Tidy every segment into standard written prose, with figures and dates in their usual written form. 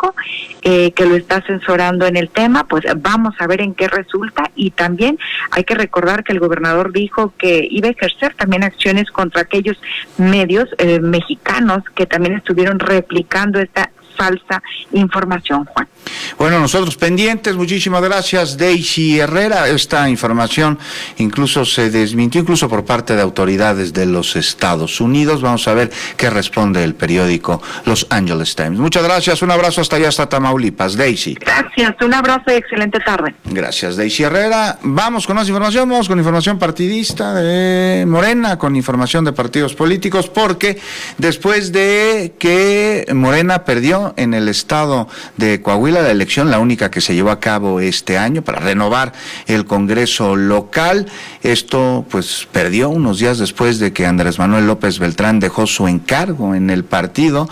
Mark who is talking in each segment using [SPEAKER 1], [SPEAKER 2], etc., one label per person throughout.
[SPEAKER 1] político que lo está asesorando en el tema. Pues vamos a ver en qué resulta, y también hay que recordar que el gobernador dijo que iba a ejercer también acciones contra aquellos medios mexicanos que también estuvieron replicando esta falsa información, Juan.
[SPEAKER 2] Bueno, nosotros pendientes. Muchísimas gracias, Daisy Herrera. Esta información incluso se desmintió, incluso por parte de autoridades de los Estados Unidos. Vamos a ver qué responde el periódico Los Angeles Times. Muchas gracias, un abrazo hasta allá, hasta Tamaulipas, Daisy.
[SPEAKER 1] Gracias, un abrazo y excelente tarde.
[SPEAKER 2] Gracias, Daisy Herrera. Vamos con más información, vamos con información partidista de Morena, con información de partidos políticos, porque después de que Morena perdió en el estado de Coahuila la elección, la única que se llevó a cabo este año para renovar el Congreso local, esto pues perdió unos días después de que Andrés Manuel López Beltrán dejó su encargo en el partido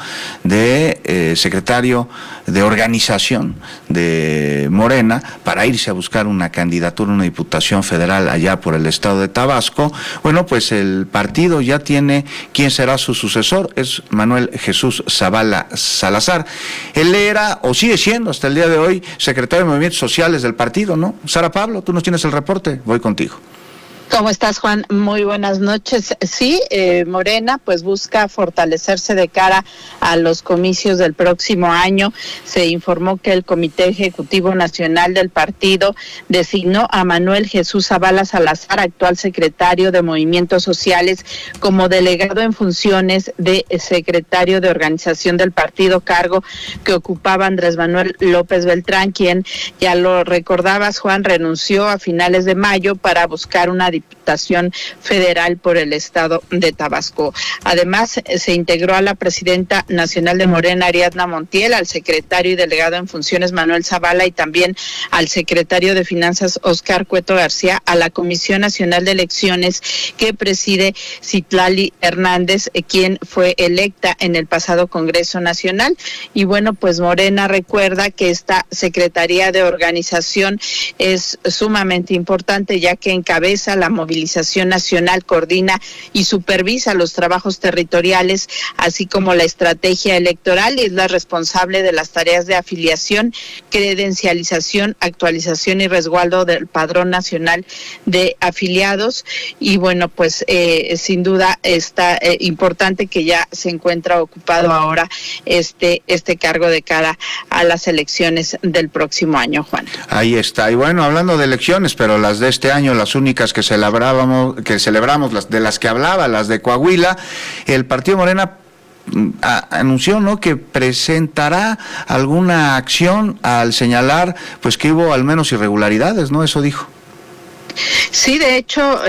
[SPEAKER 2] de secretario de organización de Morena para irse a buscar una candidatura, una diputación federal allá por el estado de Tabasco. Bueno, pues el partido ya tiene quién será su sucesor, es Manuel Jesús Zavala Salazar. Él era, o sigue siendo hasta el día de hoy, secretario de Movimientos Sociales del partido, ¿no? Sara Pablo, tú nos tienes el reporte, voy contigo.
[SPEAKER 3] ¿Cómo estás, Juan? Muy buenas noches. Sí, Morena pues busca fortalecerse de cara a los comicios del próximo año. Se informó que el Comité Ejecutivo Nacional del partido designó a Manuel Jesús Zavala Salazar, actual secretario de Movimientos Sociales, como delegado en funciones de secretario de organización del partido, cargo que ocupaba Andrés Manuel López Beltrán, quien, ya lo recordabas, Juan, renunció a finales de mayo para buscar una diputación federal por el estado de Tabasco. Además, se integró a la presidenta nacional de Morena, Ariadna Montiel, al secretario y delegado en funciones, Manuel Zavala, y también al secretario de Finanzas, Óscar Cueto García, a la Comisión Nacional de Elecciones que preside Citlali Hernández, quien fue electa en el pasado Congreso Nacional. Y bueno, pues Morena recuerda que esta Secretaría de Organización es sumamente importante, ya que encabeza la movilización nacional, coordina y supervisa los trabajos territoriales, así como la estrategia electoral, y es la responsable de las tareas de afiliación, credencialización, actualización y resguardo del Padrón Nacional de Afiliados. Y bueno, pues sin duda está importante que ya se encuentra ocupado ahora este cargo de cara a las elecciones del próximo año, Juan.
[SPEAKER 2] Ahí está. Y bueno, hablando de elecciones, pero las de este año, las únicas que celebramos, de las que hablaba, las de Coahuila, el partido Morena anunció, ¿no?, que presentará alguna acción al señalar pues que hubo al menos irregularidades, ¿no? Eso dijo.
[SPEAKER 3] Sí, de hecho,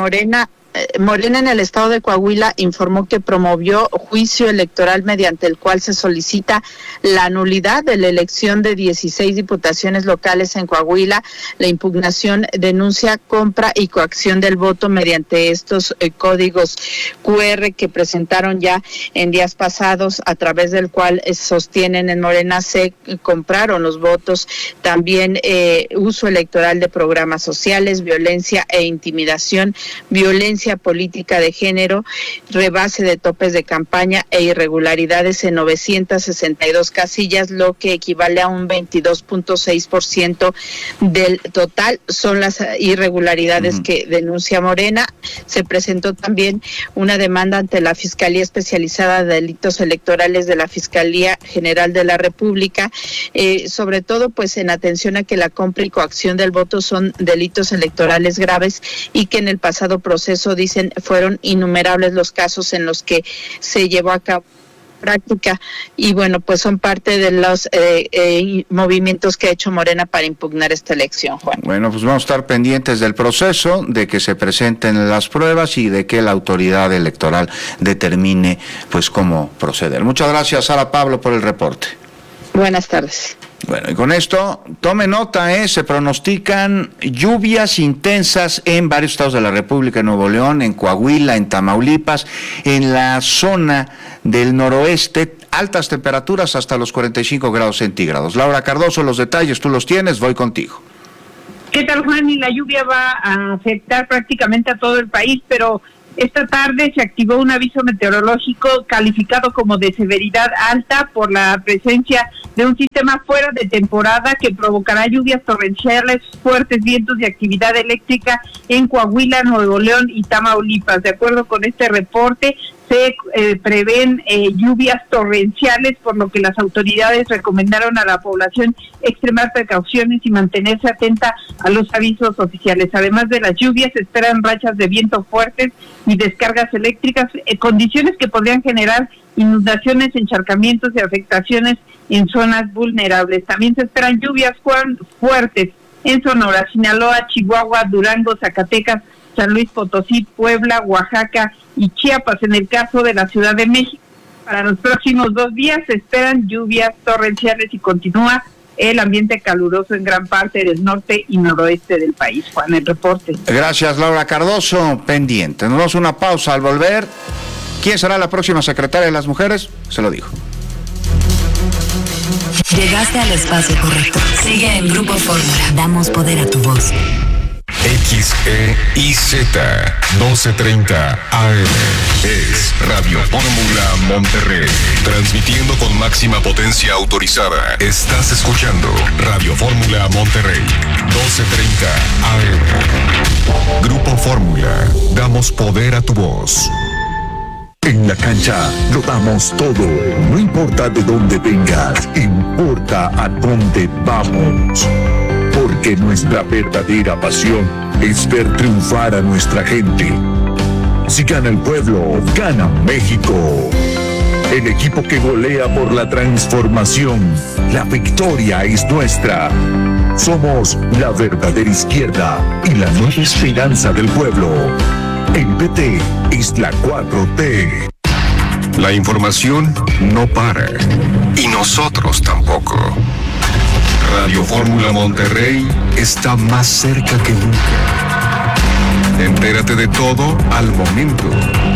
[SPEAKER 3] Morena en el estado de Coahuila informó que promovió juicio electoral mediante el cual se solicita la nulidad de la elección de 16 diputaciones locales en Coahuila. La impugnación denuncia compra y coacción del voto mediante estos códigos QR que presentaron ya en días pasados, a través del cual sostienen en Morena se compraron los votos. También uso electoral de programas sociales, violencia e intimidación, violencia política de género, rebase de topes de campaña e irregularidades en 962 casillas, lo que equivale a un 22.6% del total. Son las irregularidades que denuncia Morena. Se presentó también una demanda ante la Fiscalía Especializada de Delitos Electorales de la Fiscalía General de la República, sobre todo pues en atención a que la compra y coacción del voto son delitos electorales graves, y que en el pasado proceso, dicen, fueron innumerables los casos en los que se llevó a cabo práctica, y bueno, pues son parte de los movimientos que ha hecho Morena para impugnar esta elección, Juan.
[SPEAKER 2] Bueno, pues vamos a estar pendientes del proceso, de que se presenten las pruebas y de que la autoridad electoral determine pues cómo proceder. Muchas gracias, Sara Pablo, por el reporte.
[SPEAKER 3] Buenas tardes.
[SPEAKER 2] Bueno, y con esto, tome nota, se pronostican lluvias intensas en varios estados de la República, en Nuevo León, en Coahuila, en Tamaulipas, en la zona del noroeste, altas temperaturas hasta los 45 grados centígrados. Laura Cardoso, los detalles tú los tienes, voy contigo.
[SPEAKER 4] ¿Qué tal, Juan? Y la lluvia va a afectar prácticamente a todo el país, pero Esta tarde se activó un aviso meteorológico calificado como de severidad alta por la presencia de un sistema fuera de temporada que provocará lluvias torrenciales, fuertes vientos y actividad eléctrica en Coahuila, Nuevo León y Tamaulipas. De acuerdo con este reporte, se prevén lluvias torrenciales, por lo que las autoridades recomendaron a la población extremar precauciones y mantenerse atenta a los avisos oficiales. Además de las lluvias, se esperan rachas de viento fuertes y descargas eléctricas, condiciones que podrían generar inundaciones, encharcamientos y afectaciones en zonas vulnerables. También se esperan lluvias fuertes en Sonora, Sinaloa, Chihuahua, Durango, Zacatecas, San Luis Potosí, Puebla, Oaxaca y Chiapas. En el caso de la Ciudad de México, para los próximos 2 días se esperan lluvias torrenciales y continúa el ambiente caluroso en gran parte del norte y noroeste del país. Juan, el reporte.
[SPEAKER 2] Gracias, Laura Cardoso. Pendiente. Nos damos una pausa. Al volver, ¿quién será la próxima secretaria de las mujeres? Se lo digo.
[SPEAKER 5] Llegaste al espacio correcto. Sigue en Grupo Fórmula. Damos poder a tu voz.
[SPEAKER 6] XEIZ 1230 AM es Radio Fórmula Monterrey, transmitiendo con máxima potencia autorizada. Estás escuchando Radio Fórmula Monterrey 1230 AM. Grupo Fórmula, damos poder a tu voz.
[SPEAKER 7] En la cancha lo damos todo, no importa de dónde vengas, importa a dónde vamos. Porque nuestra verdadera pasión es ver triunfar a nuestra gente. Si gana el pueblo, gana México. El equipo que golea por la transformación, la victoria es nuestra. Somos la verdadera izquierda y la nueva esperanza del pueblo. El PT es la 4T.
[SPEAKER 6] La información no para, y nosotros tampoco. Radio Fórmula Monterrey está más cerca que nunca. Entérate de todo al momento.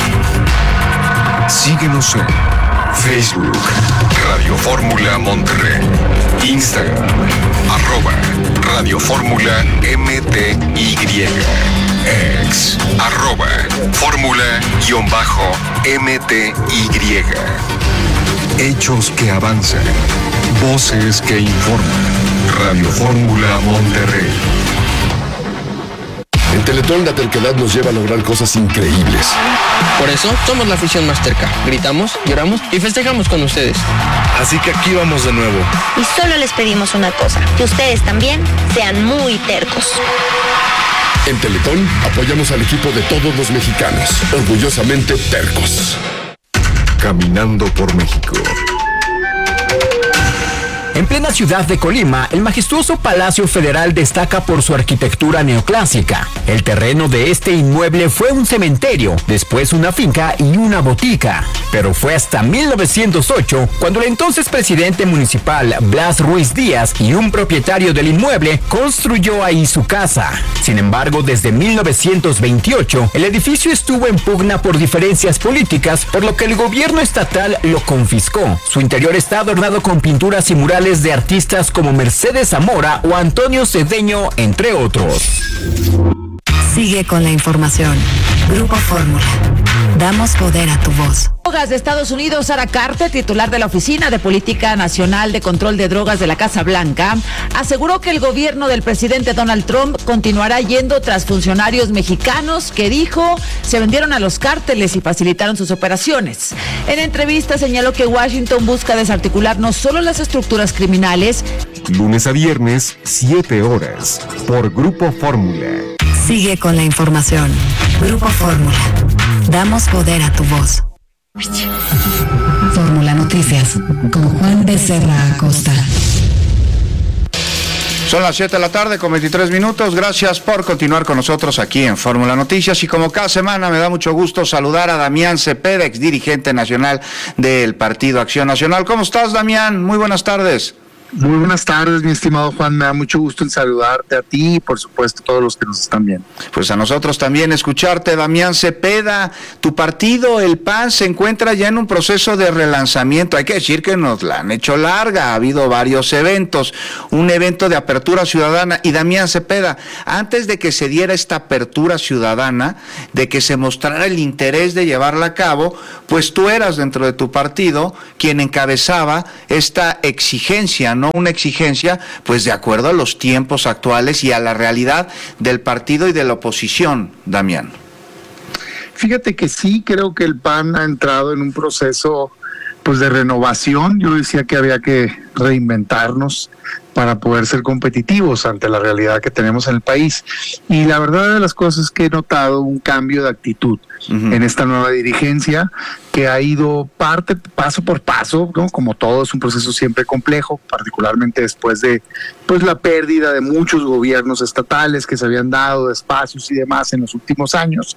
[SPEAKER 6] Síguenos en Facebook, Radio Fórmula Monterrey, Instagram, @Radio Fórmula MTY, X, @Fórmula_MTY. Hechos que avanzan, voces que informan. Radio Fórmula Monterrey.
[SPEAKER 8] En Teletón la terquedad nos lleva a lograr cosas increíbles.
[SPEAKER 9] Por eso somos la afición más terca. Gritamos, lloramos y festejamos con ustedes.
[SPEAKER 10] Así que aquí vamos de nuevo.
[SPEAKER 11] Y solo les pedimos una cosa, que ustedes también sean muy tercos.
[SPEAKER 8] En Teletón apoyamos al equipo de todos los mexicanos, orgullosamente tercos.
[SPEAKER 6] Caminando por México.
[SPEAKER 12] En plena ciudad de Colima, el majestuoso Palacio Federal destaca por su arquitectura neoclásica. El terreno de este inmueble fue un cementerio, después una finca y una botica. Pero fue hasta 1908 cuando el entonces presidente municipal Blas Ruiz Díaz y un propietario del inmueble construyó ahí su casa. Sin embargo, desde 1928, el edificio estuvo en pugna por diferencias políticas, por lo que el gobierno estatal lo confiscó. Su interior está adornado con pinturas y murales de artistas como Mercedes Zamora o Antonio Cedeño, entre otros.
[SPEAKER 5] Sigue con la información. Grupo Fórmula. Damos poder a tu voz.
[SPEAKER 13] Drogas de Estados Unidos, Sara Carte, titular de la Oficina de Política Nacional de Control de Drogas de la Casa Blanca, aseguró que el gobierno del presidente Donald Trump continuará yendo tras funcionarios mexicanos que, dijo, se vendieron a los cárteles y facilitaron sus operaciones. En entrevista señaló que Washington busca desarticular no solo las estructuras criminales.
[SPEAKER 6] Lunes a viernes, 7 horas, por Grupo Fórmula.
[SPEAKER 5] Sigue con la información. Grupo Fórmula. Damos poder a tu voz. Fórmula Noticias con Juan Becerra Acosta.
[SPEAKER 2] Son las 7 de la tarde con 23 minutos. Gracias por continuar con nosotros aquí en Fórmula Noticias. Y como cada semana me da mucho gusto saludar a Damián Cepeda, ex dirigente nacional del Partido Acción Nacional. ¿Cómo estás, Damián? Muy buenas tardes.
[SPEAKER 14] Muy buenas tardes, mi estimado Juan. Me da mucho gusto en saludarte a ti y, por supuesto, a todos los que nos están viendo.
[SPEAKER 2] Pues a nosotros también escucharte, Damián Cepeda. Tu partido, el PAN, se encuentra ya en un proceso de relanzamiento. Hay que decir que nos la han hecho larga. Ha habido varios eventos. Un evento de apertura ciudadana. Y Damián Cepeda, antes de que se diera esta apertura ciudadana, de que se mostrara el interés de llevarla a cabo, pues tú eras dentro de tu partido quien encabezaba esta exigencia, ¿no? Una exigencia, pues de acuerdo a los tiempos actuales y a la realidad del partido y de la oposición, Damián.
[SPEAKER 14] Fíjate que sí, creo que el PAN ha entrado en un proceso pues de renovación. Yo decía que había que reinventarnos para poder ser competitivos ante la realidad que tenemos en el país. Y la verdad de las cosas es que he notado un cambio de actitud en esta nueva dirigencia, que ha ido paso por paso, ¿no? Como todo, es un proceso siempre complejo, particularmente después de pues la pérdida de muchos gobiernos estatales que se habían dado, de espacios y demás en los últimos años.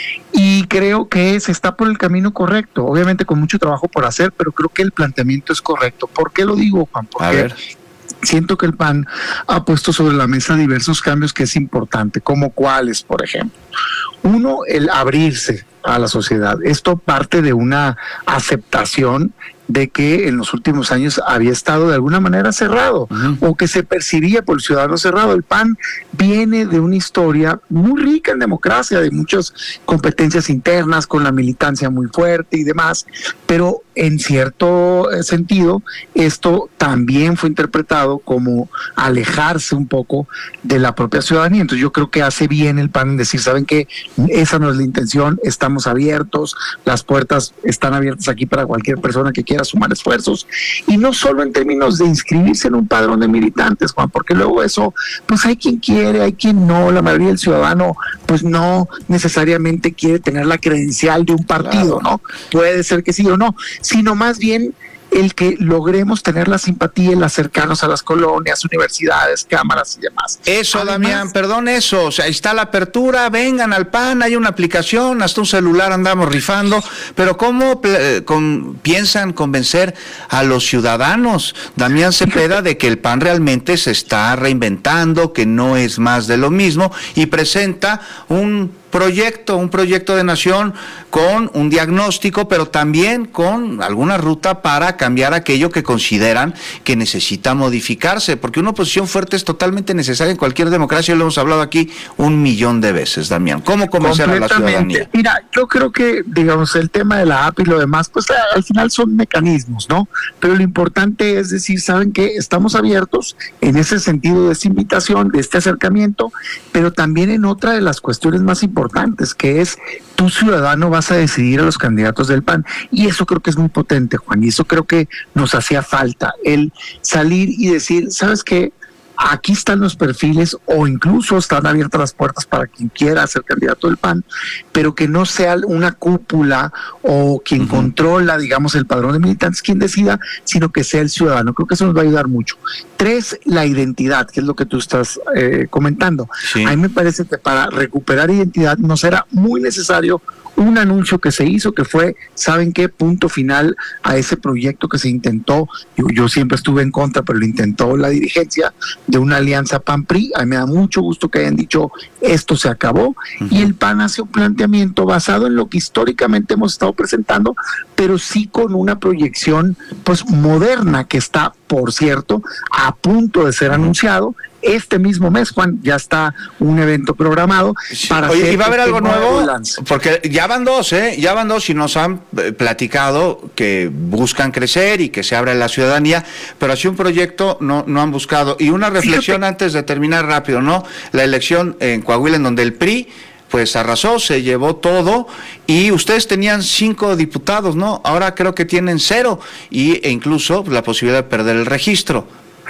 [SPEAKER 14] Y creo que se está por el camino correcto, obviamente con mucho trabajo por hacer, pero creo que el planteamiento es correcto. ¿Por qué lo digo, Juan? Porque siento que el PAN ha puesto sobre la mesa diversos cambios que es importante, como cuáles, por ejemplo. Uno, el abrirse a la sociedad. Esto parte de una aceptación de que en los últimos años había estado de alguna manera cerrado, o que se percibía por el ciudadano cerrado. El PAN viene de una historia muy rica en democracia, de muchas competencias internas, con la militancia muy fuerte y demás, pero en cierto sentido esto también fue interpretado como alejarse un poco de la propia ciudadanía. Entonces yo creo que hace bien el PAN en decir, ¿saben qué? Esa no es la intención, estamos abiertos, las puertas están abiertas aquí para cualquier persona que quiera sumar esfuerzos, y no solo en términos de inscribirse en un padrón de militantes, Juan, porque luego eso, pues hay quien quiere, hay quien no. La mayoría del ciudadano pues no necesariamente quiere tener la credencial de un partido, ¿no? Puede ser que sí o no, sino más bien el que logremos tener la simpatía y la acercarnos a las colonias, universidades, cámaras y demás.
[SPEAKER 2] Eso, además, Damián, perdón, eso, o sea, ahí está la apertura, vengan al PAN, hay una aplicación, hasta un celular andamos rifando, pero ¿cómo piensan convencer a los ciudadanos, Damián Cepeda, de que el PAN realmente se está reinventando, que no es más de lo mismo, y presenta un proyecto de nación con un diagnóstico, pero también con alguna ruta para cambiar aquello que consideran que necesita modificarse, porque una oposición fuerte es totalmente necesaria en cualquier democracia, lo hemos hablado aquí 1,000,000 de veces, Damián. ¿Cómo convencer a la ciudadanía?
[SPEAKER 14] Mira, yo creo que, digamos, el tema de la app y lo demás, pues al final son mecanismos, ¿no? Pero lo importante es decir, ¿saben qué? Estamos abiertos en ese sentido de esta invitación, de este acercamiento, pero también en otra de las cuestiones más importantes, que es, tú ciudadano vas a decidir a los candidatos del PAN, y eso creo que es muy potente, Juan, y eso creo que nos hacía falta, el salir y decir, ¿sabes qué? Aquí están los perfiles, o incluso están abiertas las puertas para quien quiera ser candidato del PAN, pero que no sea una cúpula o quien controla, digamos, el padrón de militantes quien decida, sino que sea el ciudadano. Creo que eso nos va a ayudar mucho. 3, la identidad, que es lo que tú estás comentando. Sí. A mí me parece que para recuperar identidad nos era muy necesario un anuncio que se hizo, que fue, ¿saben qué? Punto final a ese proyecto que se intentó. Yo siempre estuve en contra, pero lo intentó la dirigencia de una alianza PAN-PRI. A mí me da mucho gusto que hayan dicho, esto se acabó, y el PAN hace un planteamiento basado en lo que históricamente hemos estado presentando, pero sí con una proyección pues moderna, que está, por cierto, a punto de ser anunciado. Este mismo mes, Juan, ya está un evento programado para
[SPEAKER 2] hacer. ¿Y va a haber algo nuevo? Porque ya van dos, y nos han platicado que buscan crecer y que se abra la ciudadanía, pero así un proyecto no han buscado. Y una reflexión antes de terminar rápido, ¿no? La elección en Coahuila, en donde el PRI pues arrasó, se llevó todo, y ustedes tenían 5 diputados, ¿no? Ahora creo que tienen 0, e incluso la posibilidad de perder el registro.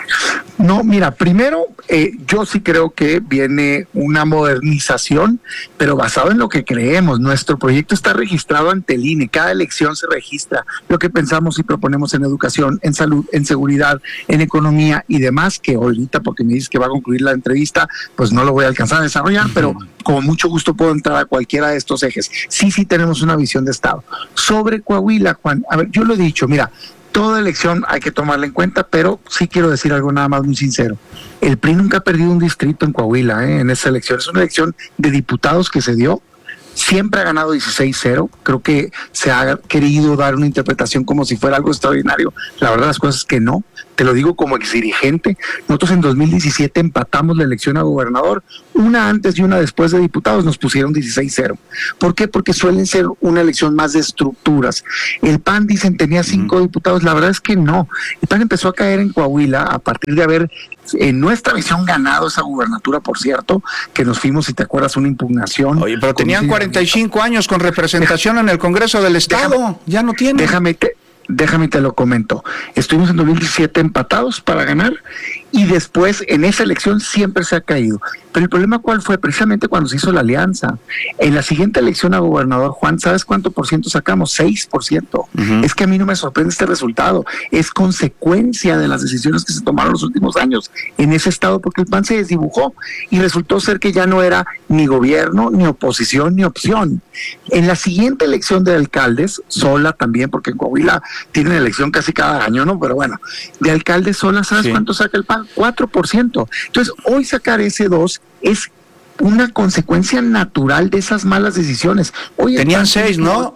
[SPEAKER 14] No, mira, primero yo sí creo que viene una modernización, pero basado en lo que creemos. Nuestro proyecto está registrado ante el INE, cada elección se registra lo que pensamos y proponemos en educación, en salud, en seguridad, en economía y demás, que ahorita, porque me dices que va a concluir la entrevista, pues no lo voy a alcanzar a desarrollar, pero con mucho gusto puedo entrar a cualquiera de estos ejes. Sí tenemos una visión de Estado. Sobre Coahuila, Juan, a ver, yo lo he dicho, mira, Toda elección hay que tomarla en cuenta, pero sí quiero decir algo nada más muy sincero. El PRI nunca ha perdido un distrito en Coahuila, en esa elección. Es una elección de diputados que se dio. Siempre ha ganado 16-0. Creo que se ha querido dar una interpretación como si fuera algo extraordinario. La verdad, las cosas es que no. Te lo digo como exdirigente. Nosotros en 2017 empatamos la elección a gobernador. Una antes y una después de diputados nos pusieron 16-0. ¿Por qué? Porque suelen ser una elección más de estructuras. El PAN, dicen, tenía 5 diputados. La verdad es que no. El PAN empezó a caer en Coahuila a partir de haber, en nuestra visión, ganado esa gubernatura, por cierto, que nos fuimos, si te acuerdas, una impugnación.
[SPEAKER 2] Oye, pero tenían 45 años con representación en el Congreso del Estado. Ya no tienen.
[SPEAKER 14] Déjame te lo comento. Estuvimos en 2017 empatados para ganar y después en esa elección siempre se ha caído. Pero el problema, ¿cuál fue? Precisamente cuando se hizo la alianza. En la siguiente elección a gobernador, Juan, ¿sabes cuánto por ciento sacamos? 6%. Es que a mí no me sorprende este resultado. Es consecuencia de las decisiones que se tomaron los últimos años en ese estado, porque el PAN se desdibujó y resultó ser que ya no era ni gobierno, ni oposición, ni opción. En la siguiente elección de alcaldes, sola también, porque en Coahuila tienen elección casi cada año, ¿no? Pero bueno, de alcalde sola, ¿sabes cuánto saca el PAN? 4%. Entonces, hoy sacar ese 2 es una consecuencia natural de esas malas decisiones. Hoy
[SPEAKER 2] tenían 6, ¿no?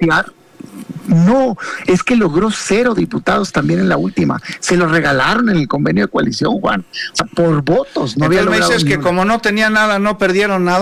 [SPEAKER 14] No, es que logró 0 diputados también en la última. Se los regalaron en el convenio de coalición, Juan. O sea, por votos. No había logrado.
[SPEAKER 2] Me dices que como no tenía nada, no perdieron nada.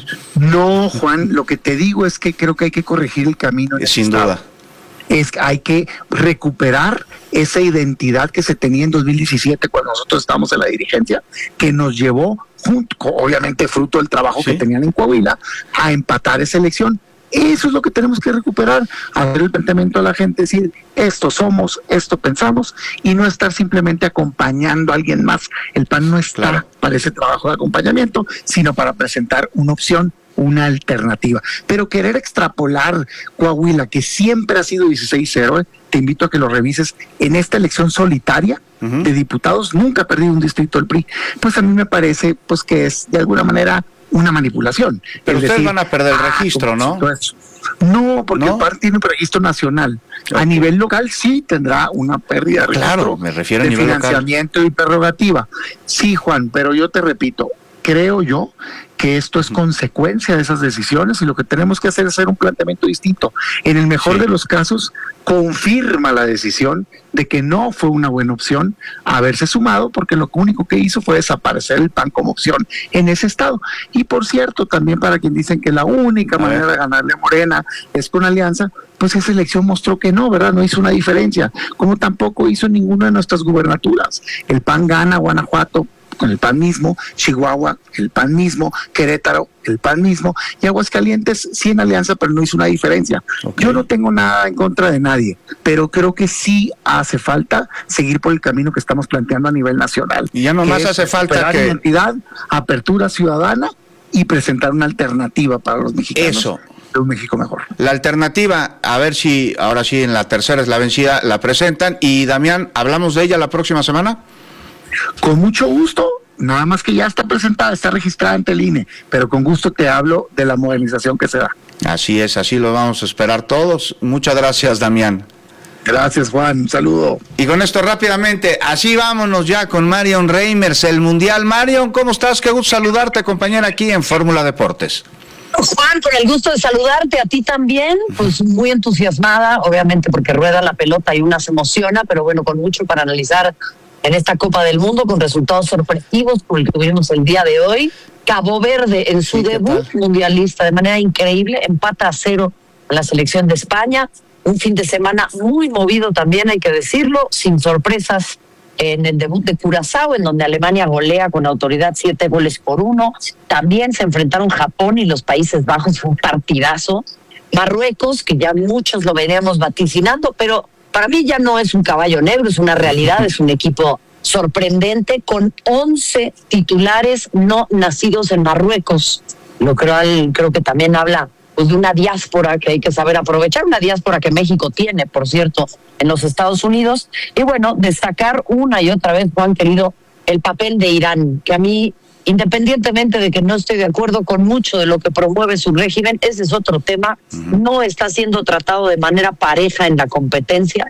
[SPEAKER 14] No, Juan, lo que te digo es que creo que hay que corregir el camino.
[SPEAKER 2] Sin duda.
[SPEAKER 14] Es que hay que recuperar esa identidad que se tenía en 2017 cuando nosotros estábamos en la dirigencia, que nos llevó, obviamente fruto del trabajo que tenían en Coahuila, a empatar esa elección. Eso es lo que tenemos que recuperar, hacer el planteamiento a la gente, decir, esto somos, esto pensamos, y no estar simplemente acompañando a alguien más. El PAN no está para ese trabajo de acompañamiento, sino para presentar una opción, una alternativa. Pero querer extrapolar Coahuila, que siempre ha sido 16-0, te invito a que lo revises, en esta elección solitaria de diputados, nunca ha perdido un distrito el PRI, pues a mí me parece pues que es de alguna manera una manipulación.
[SPEAKER 2] Pero ustedes van a perder el registro, ¿no?
[SPEAKER 14] No, porque el PAN tiene un registro nacional. A nivel local sí tendrá una pérdida de registro.
[SPEAKER 2] Claro, me refiero a
[SPEAKER 14] de
[SPEAKER 2] nivel
[SPEAKER 14] financiamiento y prerrogativa. Sí, Juan, pero yo te repito, creo yo que esto es consecuencia de esas decisiones y lo que tenemos que hacer es hacer un planteamiento distinto. En el mejor de los casos, confirma la decisión de que no fue una buena opción haberse sumado, porque lo único que hizo fue desaparecer el PAN como opción en ese estado. Y por cierto, también para quien dicen que la única manera de ganarle a Morena es con alianza, pues esa elección mostró que no, ¿verdad? No hizo una diferencia, como tampoco hizo ninguna de nuestras gubernaturas. El PAN gana Guanajuato con el PAN mismo, Chihuahua, el PAN mismo, Querétaro, el PAN mismo, y Aguascalientes sí en alianza, pero no hizo una diferencia. Yo no tengo nada en contra de nadie, pero creo que sí hace falta seguir por el camino que estamos planteando a nivel nacional.
[SPEAKER 2] Y ya nomás hace falta que
[SPEAKER 14] identidad, apertura ciudadana y presentar una alternativa para los mexicanos.
[SPEAKER 2] Eso.
[SPEAKER 14] De un México mejor.
[SPEAKER 2] La alternativa, a ver si ahora sí en la tercera es la vencida, la presentan. Y Damián, ¿hablamos de ella la próxima semana?
[SPEAKER 14] Con mucho gusto, nada más que ya está presentada, está registrada ante el INE, pero con gusto te hablo de la modernización que se da.
[SPEAKER 2] Así es, así lo vamos a esperar todos. Muchas gracias, Damián.
[SPEAKER 14] Gracias, Juan, un saludo.
[SPEAKER 2] Y con esto rápidamente, así vámonos ya con Marion Reimers, el Mundial. Marion, ¿cómo estás? Qué gusto saludarte, compañera, aquí en Fórmula Deportes.
[SPEAKER 15] Juan, con el gusto de saludarte, a ti también, pues muy entusiasmada, obviamente porque rueda la pelota y una se emociona, pero bueno, con mucho para analizar en esta Copa del Mundo, con resultados sorpresivos como el que tuvimos el día de hoy. Cabo Verde en su debut mundialista de manera increíble, empata a 0 en la selección de España. Un fin de semana muy movido también, hay que decirlo, sin sorpresas en el debut de Curazao, en donde Alemania golea con autoridad 7-1. También se enfrentaron Japón y los Países Bajos, fue un partidazo. Marruecos, que ya muchos lo veníamos vaticinando, pero para mí ya no es un caballo negro, es una realidad, es un equipo sorprendente con 11 titulares no nacidos en Marruecos. Lo creo que también habla pues de una diáspora que hay que saber aprovechar, una diáspora que México tiene, por cierto, en los Estados Unidos. Y bueno, destacar una y otra vez, Juan querido, el papel de Irán, que a mí, independientemente de que no estoy de acuerdo con mucho de lo que promueve su régimen, ese es otro tema, no está siendo tratado de manera pareja en la competencia.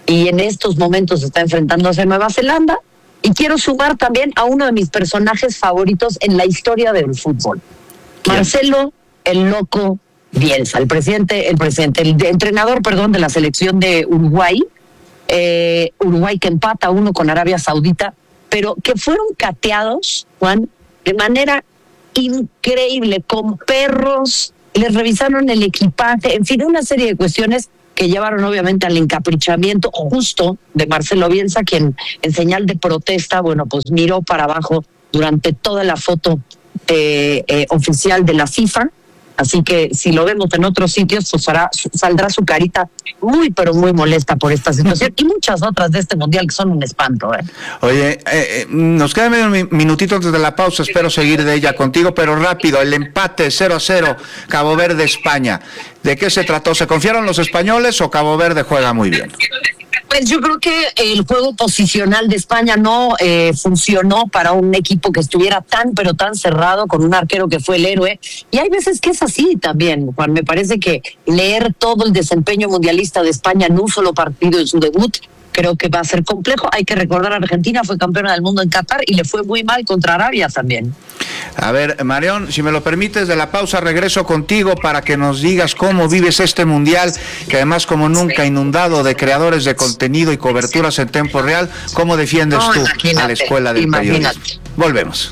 [SPEAKER 15] y en estos momentos está enfrentándose a Nueva Zelanda. Y quiero sumar también a uno de mis personajes favoritos en la historia del fútbol. Marcelo el Loco Bielsa, el entrenador de la selección de Uruguay. Uruguay que empata 1 con Arabia Saudita, pero que fueron cateados, Juan, de manera increíble, con perros, les revisaron el equipaje, en fin, una serie de cuestiones que llevaron obviamente al encaprichamiento justo de Marcelo Bielsa, quien en señal de protesta, pues miró para abajo durante toda la foto oficial de la FIFA. Así que si lo vemos en otros sitios, pues saldrá su carita muy, pero muy molesta por esta situación y muchas otras de este mundial que son un espanto.
[SPEAKER 2] Oye, nos queda medio minutito antes de la pausa, espero seguir de ella contigo, pero rápido, el empate 0-0, Cabo Verde-España. ¿De qué se trató? ¿Se confiaron los españoles o Cabo Verde juega muy bien?
[SPEAKER 15] Pues yo creo que el juego posicional de España no funcionó para un equipo que estuviera tan, pero tan cerrado, con un arquero que fue el héroe. Y hay veces que es así también, Juan. Me parece que leer todo el desempeño mundialista de España en un solo partido en su debut, creo que va a ser complejo. Hay que recordar, Argentina fue campeona del mundo en Qatar y le fue muy mal contra Arabia también.
[SPEAKER 2] A ver, Marión, si me lo permites, de la pausa regreso contigo para que nos digas cómo vives este mundial, que además como nunca inundado de creadores de contenido y coberturas en tiempo real. ¿Cómo defiendes tú a la escuela del periodismo? Volvemos.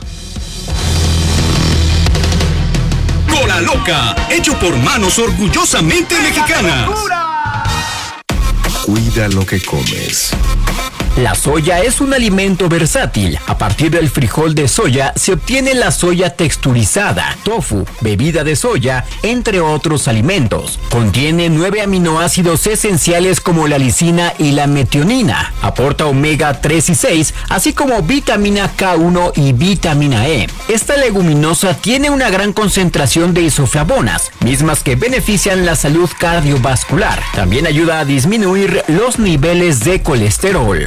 [SPEAKER 16] Cola Loca, hecho por manos orgullosamente mexicanas.
[SPEAKER 6] Cuida lo que comes.
[SPEAKER 12] La soya es un alimento versátil. A partir del frijol de soya se obtiene la soya texturizada, tofu, bebida de soya, entre otros alimentos. Contiene 9 aminoácidos esenciales como la lisina y la metionina. Aporta omega 3 y 6, así como vitamina K1 y vitamina E. Esta leguminosa tiene una gran concentración de isoflavonas, mismas que benefician la salud cardiovascular. También ayuda a disminuir los niveles de colesterol.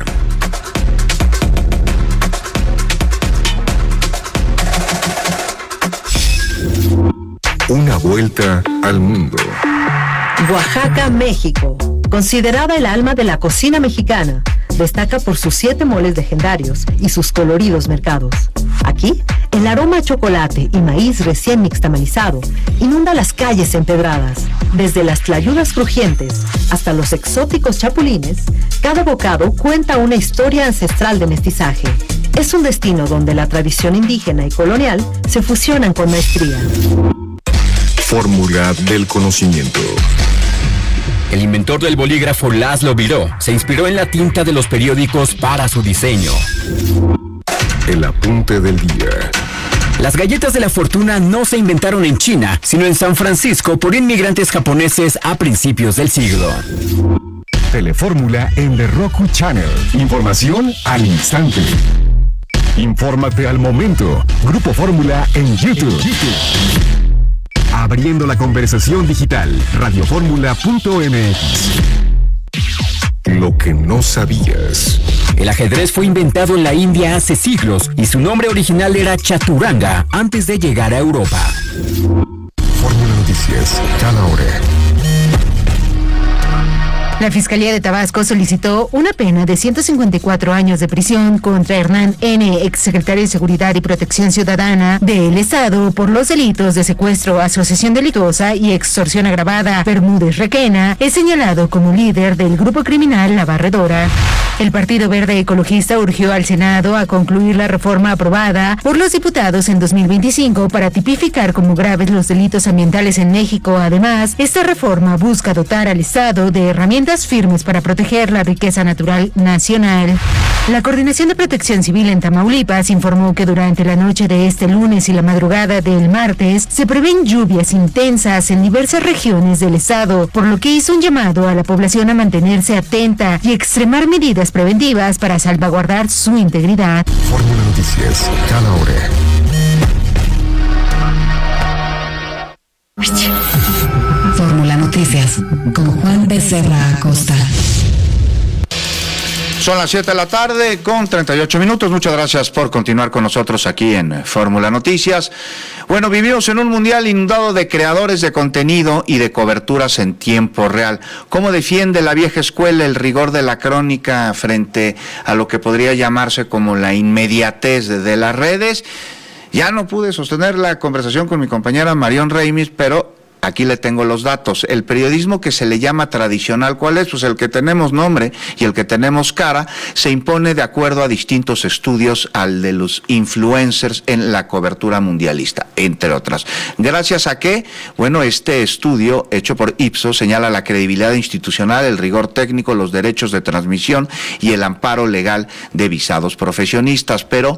[SPEAKER 6] Una vuelta al mundo.
[SPEAKER 17] Oaxaca, México. Considerada el alma de la cocina mexicana, destaca por sus 7 moles legendarios y sus coloridos mercados. Aquí, el aroma a chocolate y maíz recién nixtamalizado inunda las calles empedradas. Desde las tlayudas crujientes hasta los exóticos chapulines, cada bocado cuenta una historia ancestral de mestizaje. Es un destino donde la tradición indígena y colonial se fusionan con maestría.
[SPEAKER 6] Fórmula del conocimiento.
[SPEAKER 12] El inventor del bolígrafo Laszlo Biró se inspiró en la tinta de los periódicos para su diseño.
[SPEAKER 6] El apunte del día.
[SPEAKER 12] Las galletas de la fortuna no se inventaron en China, sino en San Francisco por inmigrantes japoneses a principios del siglo.
[SPEAKER 6] Telefórmula en The Roku Channel. Información al instante. Infórmate al momento. Grupo Fórmula en YouTube. Abriendo la conversación digital. Radioformula.mx. Lo que no sabías.
[SPEAKER 12] El ajedrez fue inventado en la India hace siglos y su nombre original era Chaturanga antes de llegar a Europa.
[SPEAKER 6] Fórmula Noticias, cada hora.
[SPEAKER 18] La Fiscalía de Tabasco solicitó una pena de 154 años de prisión contra Hernán N., exsecretario de Seguridad y Protección Ciudadana del Estado, por los delitos de secuestro, asociación delictuosa y extorsión agravada. Bermúdez Requena es señalado como líder del grupo criminal La Barredora. El Partido Verde Ecologista urgió al Senado a concluir la reforma aprobada por los diputados en 2025 para tipificar como graves los delitos ambientales en México. Además, esta reforma busca dotar al Estado de herramientas firmes para proteger la riqueza natural nacional. La Coordinación de Protección Civil en Tamaulipas informó que durante la noche de este lunes y la madrugada del martes se prevén lluvias intensas en diversas regiones del estado, por lo que hizo un llamado a la población a mantenerse atenta y extremar medidas preventivas para salvaguardar su integridad.
[SPEAKER 6] Fórmula Noticias, cada hora.
[SPEAKER 5] Fórmula Noticias con Juan Becerra Acosta.
[SPEAKER 2] Son las 7 de la tarde con 38 minutos. Muchas gracias por continuar con nosotros aquí en Fórmula Noticias. Bueno, vivimos en un mundial inundado de creadores de contenido y de coberturas en tiempo real. ¿Cómo defiende la vieja escuela el rigor de la crónica frente a lo que podría llamarse como la inmediatez de las redes? Ya no pude sostener la conversación con mi compañera Marión Reimis, pero aquí le tengo los datos. El periodismo que se le llama tradicional, ¿cuál es? Pues el que tenemos nombre y el que tenemos cara, se impone de acuerdo a distintos estudios al de los influencers en la cobertura mundialista, entre otras. ¿Gracias a qué? Bueno, este estudio hecho por Ipsos señala la credibilidad institucional, el rigor técnico, los derechos de transmisión y el amparo legal de visados profesionistas. Pero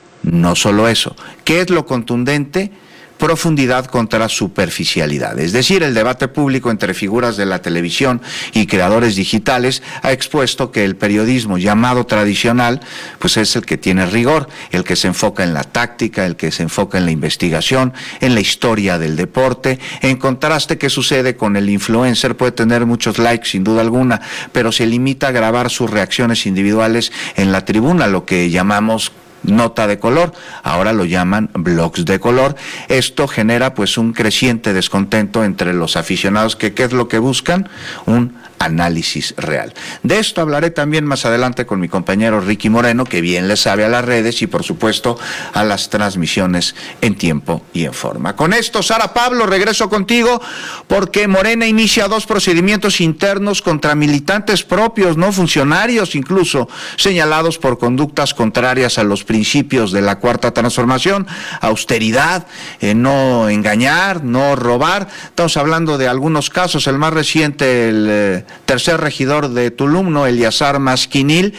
[SPEAKER 2] no solo eso. ¿Qué es lo contundente? Profundidad contra superficialidad. Es decir, el debate público entre figuras de la televisión y creadores digitales ha expuesto que el periodismo llamado tradicional, pues es el que tiene rigor, el que se enfoca en la táctica, el que se enfoca en la investigación, en la historia del deporte. En contraste, ¿qué sucede con el influencer? Puede tener muchos likes, sin duda alguna, pero se limita a grabar sus reacciones individuales en la tribuna, lo que llamamos nota de color, ahora lo llaman blogs de color. Esto genera pues un creciente descontento entre los aficionados que ¿qué es lo que buscan? Un análisis real. De esto hablaré también más adelante con mi compañero Ricky Moreno, que bien le sabe a las redes y por supuesto a las transmisiones en tiempo y en forma. Con esto, Sara Pablo, regreso contigo porque Morena inicia 2 procedimientos internos contra militantes propios, no funcionarios incluso, señalados por conductas contrarias a los principios de la Cuarta Transformación: austeridad, no engañar, no robar. Estamos hablando de algunos casos, el más reciente, el tercer regidor de Tulum, ¿no? Eleazar Masquinil,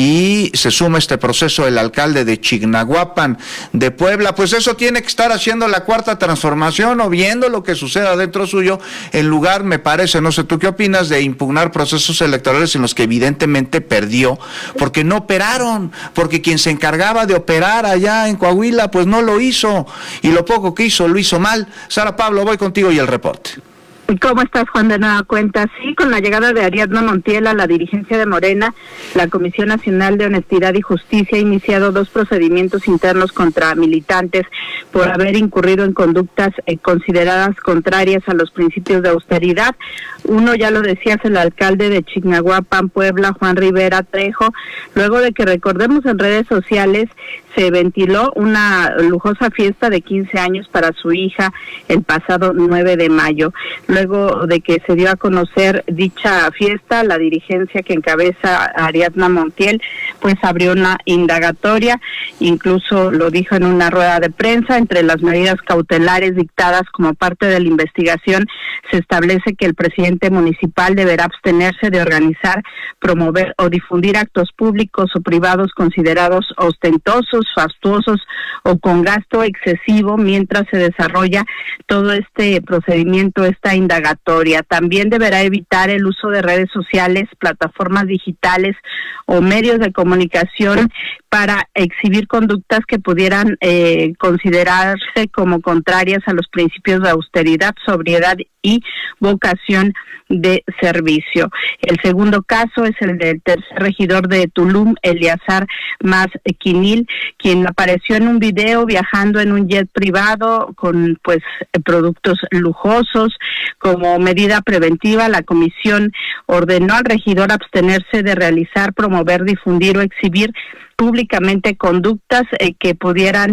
[SPEAKER 2] y se suma este proceso el alcalde de Chignahuapan de Puebla. Pues eso tiene que estar haciendo la Cuarta Transformación o viendo lo que suceda dentro suyo, en lugar, me parece, no sé tú qué opinas, de impugnar procesos electorales en los que evidentemente perdió, porque no operaron, porque quien se encargaba de operar allá en Coahuila, pues no lo hizo, y lo poco que hizo, lo hizo mal. Sara Pablo, voy contigo y el reporte.
[SPEAKER 4] ¿Cómo estás, Juan? De nueva cuenta, sí, con la llegada de Ariadna Montiel a la dirigencia de Morena, la Comisión Nacional de Honestidad y Justicia ha iniciado 2 procedimientos internos contra militantes por haber incurrido en conductas consideradas contrarias a los principios de austeridad. Uno, ya lo decías, el alcalde de Chignahuapan, Puebla, Juan Rivera Trejo, luego de que, recordemos, en redes sociales se ventiló una lujosa fiesta de 15 años para su hija el pasado 9 de mayo. Luego de que se dio a conocer dicha fiesta, la dirigencia que encabeza Ariadna Montiel, pues abrió una indagatoria, incluso lo dijo en una rueda de prensa. Entre las medidas cautelares dictadas como parte de la investigación, se establece que el presidente municipal deberá abstenerse de organizar, promover o difundir actos públicos o privados considerados ostentosos, fastuosos o con gasto excesivo mientras se desarrolla todo este procedimiento, esta indagatoria. También deberá evitar el uso de redes sociales, plataformas digitales o medios de comunicación para exhibir conductas que pudieran considerarse como contrarias a los principios de austeridad, sobriedad y vocación de servicio. El segundo caso es el del tercer regidor de Tulum, Eleazar Masquinil, quien apareció en un video viajando en un jet privado con pues productos lujosos. Como medida preventiva, la comisión ordenó al regidor abstenerse de realizar, promover, difundir o exhibir públicamente conductas que pudieran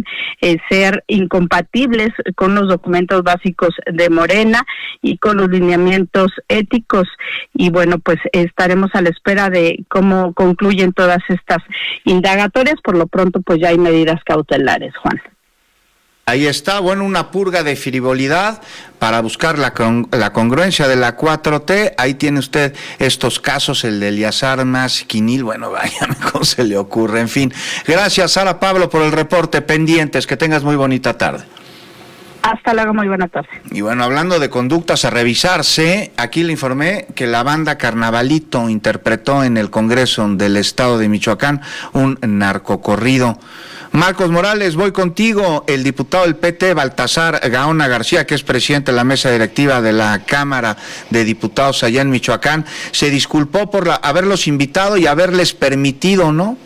[SPEAKER 4] ser incompatibles con los documentos básicos de Morena y con los lineamientos éticos. Y bueno, pues estaremos a la espera de cómo concluyen todas estas indagatorias. Por lo pronto, pues ya hay medidas cautelares, Juan.
[SPEAKER 2] Ahí está, bueno, una purga de frivolidad para buscar la congruencia de la 4T. Ahí tiene usted estos casos, el de Eleazar Masquinil, bueno, vaya, cómo se le ocurre, en fin. Gracias, Sara Pablo, por el reporte. Pendientes, que tengas muy bonita tarde.
[SPEAKER 4] Hasta luego, muy buena tarde.
[SPEAKER 2] Y bueno, hablando de conductas a revisarse, aquí le informé que la banda Carnavalito interpretó en el Congreso del Estado de Michoacán un narcocorrido Marcos Morales, voy contigo. El diputado del PT, Baltasar Gaona García, que es presidente de la mesa directiva de la Cámara de Diputados allá en Michoacán, se disculpó por haberlos invitado y haberles permitido, ¿no?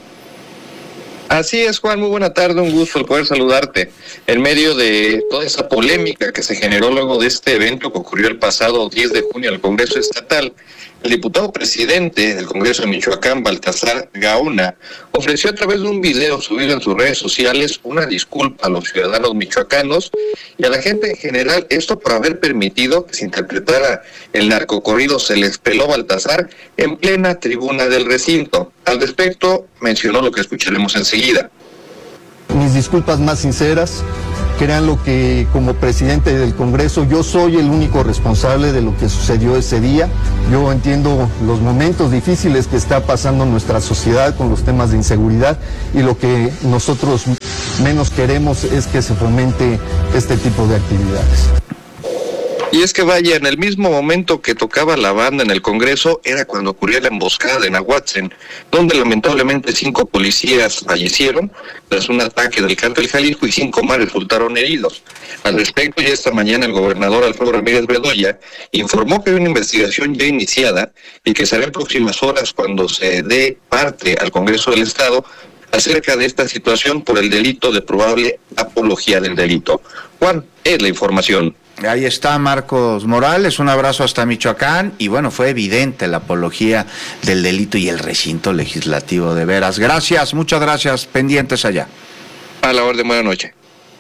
[SPEAKER 19] Así es, Juan, muy buena tarde, un gusto el poder saludarte. En medio de toda esa polémica que se generó luego de este evento que ocurrió el pasado 10 de junio en el Congreso Estatal, el diputado presidente del Congreso de Michoacán, Baltasar Gaona, ofreció a través de un video subido en sus redes sociales una disculpa a los ciudadanos michoacanos y a la gente en general, esto por haber permitido que se interpretara el narcocorrido Se les peló Baltasar en plena tribuna del recinto. Al respecto, mencionó lo que escucharemos enseguida.
[SPEAKER 20] Mis disculpas más sinceras. Créanlo que como presidente del Congreso yo soy el único responsable de lo que sucedió ese día. Yo entiendo los momentos difíciles que está pasando nuestra sociedad con los temas de inseguridad y lo que nosotros menos queremos es que se fomente este tipo de actividades.
[SPEAKER 19] Y es que vaya, en el mismo momento que tocaba la banda en el Congreso era cuando ocurrió la emboscada en Ahuatzen, donde lamentablemente 5 policías fallecieron tras un ataque del Cártel Jalisco y 5 más resultaron heridos. Al respecto, ya esta mañana el gobernador Alfredo Ramírez Bedoya informó que hay una investigación ya iniciada y que será en próximas horas cuando se dé parte al Congreso del Estado acerca de esta situación por el delito de probable apología del delito. Juan, es la información.
[SPEAKER 2] Ahí está Marcos Morales, un abrazo hasta Michoacán, y bueno, fue evidente la apología del delito y el recinto legislativo, de veras. Gracias, muchas gracias, pendientes allá.
[SPEAKER 19] A la orden, buena noche.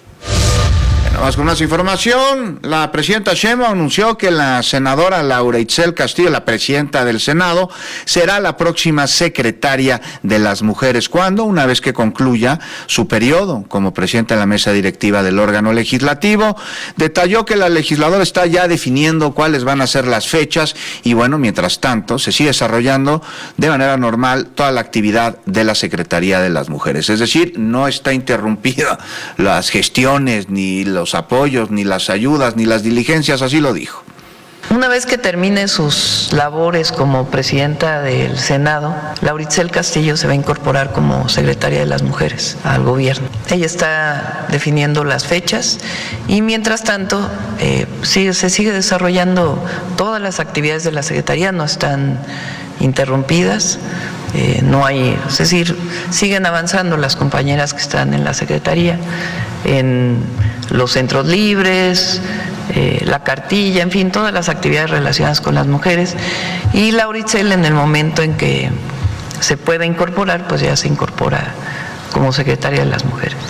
[SPEAKER 2] Vamos con más información. La presidenta Sheinbaum anunció que la senadora Laura Itzel Castillo, la presidenta del Senado, será la próxima secretaria de las mujeres. ¿Cuándo? Una vez que concluya su periodo como presidenta de la mesa directiva del órgano legislativo. Detalló que la legisladora está ya definiendo cuáles van a ser las fechas y bueno, mientras tanto se sigue desarrollando de manera normal toda la actividad de la Secretaría de las Mujeres. Es decir, no está interrumpida las gestiones ni los apoyos, ni las ayudas, ni las diligencias, así lo dijo.
[SPEAKER 21] Una vez que termine sus labores como presidenta del Senado, Laura Itzel Castillo se va a incorporar como secretaria de las mujeres al gobierno. Ella está definiendo las fechas y mientras tanto se sigue desarrollando todas las actividades de la Secretaría, no están interrumpidas. No hay, es decir, siguen avanzando las compañeras que están en la Secretaría, en los centros libres, la cartilla, en fin, todas las actividades relacionadas con las mujeres. Y Laura Itzel, en el momento en que se pueda incorporar, pues ya se incorpora como secretaria de las mujeres.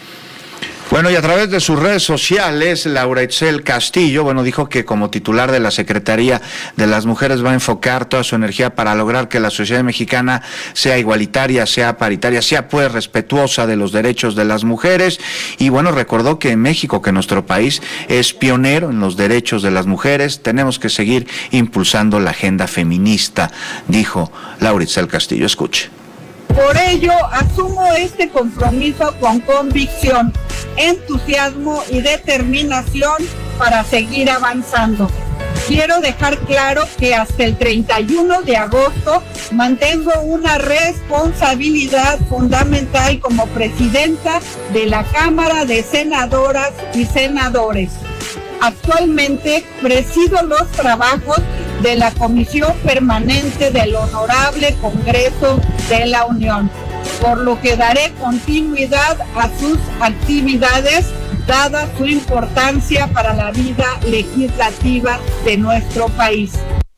[SPEAKER 2] Bueno, y a través de sus redes sociales, Laura Itzel Castillo, bueno, dijo que como titular de la Secretaría de las Mujeres va a enfocar toda su energía para lograr que la sociedad mexicana sea igualitaria, sea paritaria, sea pues respetuosa de los derechos de las mujeres. Y bueno, recordó que en México, que nuestro país es pionero en los derechos de las mujeres, tenemos que seguir impulsando la agenda feminista, dijo Laura Itzel Castillo. Escuche.
[SPEAKER 22] Por ello, asumo este compromiso con convicción, entusiasmo y determinación para seguir avanzando. Quiero dejar claro que hasta el 31 de agosto mantengo una responsabilidad fundamental como presidenta de la Cámara de Senadoras y Senadores. Actualmente presido los trabajos de la Comisión Permanente del Honorable Congreso de la Unión, por lo que daré continuidad a sus actividades, dada su importancia para la vida legislativa de nuestro país.